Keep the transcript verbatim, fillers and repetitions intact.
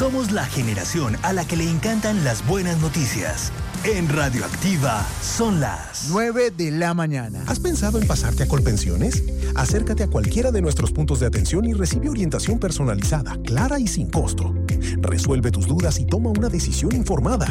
Somos la generación a la que le encantan las buenas noticias. En Radioactiva son las nueve de la mañana. ¿Has pensado en pasarte a Colpensiones? Acércate a cualquiera de nuestros puntos de atención y recibe orientación personalizada, clara y sin costo. Resuelve tus dudas y toma una decisión informada.